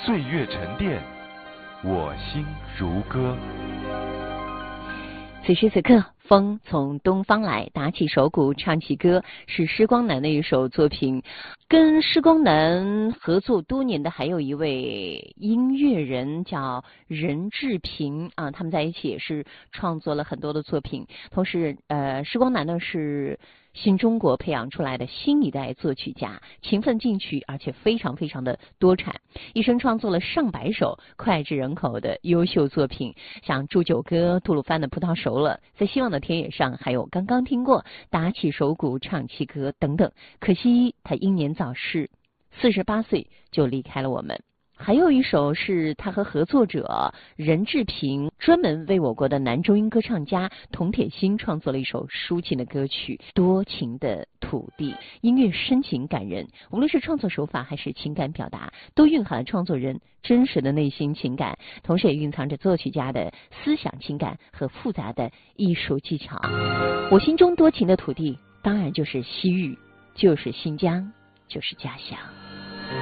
岁月沉淀，我心如歌。 此时此刻，风从东方来，打起手鼓唱起歌，是施光南的一首作品。跟施光南合作多年的还有一位音乐人叫任志平啊，他们在一起也是创作了很多的作品。同时施光南呢是新中国培养出来的新一代作曲家，勤奋进取，而且非常非常的多产，一生创作了上百首脍炙人口的优秀作品，像《祝酒歌》、杜鲁番的《葡萄熟了》、在希望的田野上，还有刚刚听过打起手鼓唱起歌等等。可惜他英年早逝，48岁就离开了我们。还有一首是他和合作者任志平专门为我国的男中音歌唱家童铁心创作了一首抒情的歌曲《多情的土地》。音乐深情感人，无论是创作手法还是情感表达，都蕴含了创作人真实的内心情感，同时也蕴藏着作曲家的思想情感和复杂的艺术技巧。我心中多情的土地，当然就是西域，就是新疆，就是家乡。